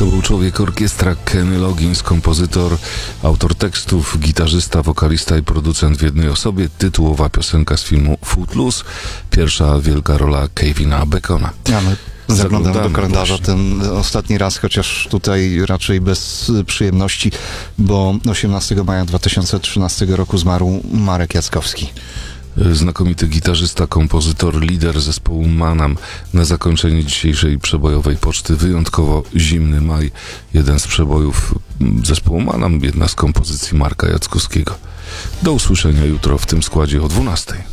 To był człowiek orkiestra Kenny Loggins, kompozytor, autor tekstów, gitarzysta, wokalista i producent w jednej osobie. Tytułowa piosenka z filmu Footloose, pierwsza wielka rola Kevina Bacona. Zaglądam do kalendarza właśnie. ten ostatni raz, chociaż tutaj raczej bez przyjemności, bo 18 maja 2013 roku zmarł Marek Jackowski. Znakomity gitarzysta, kompozytor, lider zespołu Manam. Na zakończenie dzisiejszej przebojowej poczty wyjątkowo Zimny Maj. Jeden z przebojów zespołu Manam, jedna z kompozycji Marka Jackowskiego. Do usłyszenia jutro w tym składzie o 12:00.